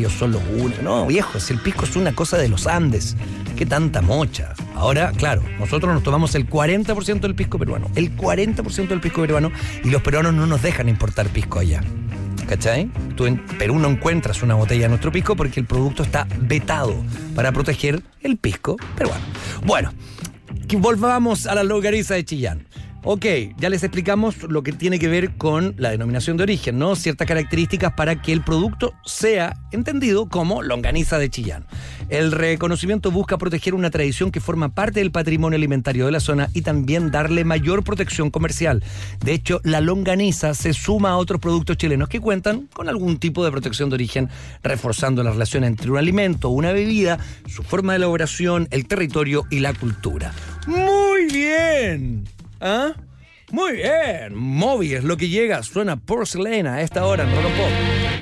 ellos son los únicos. No, viejo, si el pisco es una cosa de los Andes. ¿Qué tanta mocha? Ahora, claro, nosotros nos tomamos el 40% del pisco peruano. El 40% del pisco peruano, y los peruanos no nos dejan importar pisco allá. ¿Cachai? Tú en Perú no encuentras una botella de nuestro pisco porque el producto está vetado para proteger el pisco peruano. Bueno, que volvamos a la longaniza de Chillán. Ok, ya les explicamos lo que tiene que ver con la denominación de origen, ¿no? Ciertas características para que el producto sea entendido como longaniza de Chillán. El reconocimiento busca proteger una tradición que forma parte del patrimonio alimentario de la zona y también darle mayor protección comercial. De hecho, la longaniza se suma a otros productos chilenos que cuentan con algún tipo de protección de origen, reforzando la relación entre un alimento o una bebida, su forma de elaboración, el territorio y la cultura. ¡Muy bien! ¿Ah? Muy bien, Moby es lo que llega, suena Porcelana a esta hora en Rock and Pop.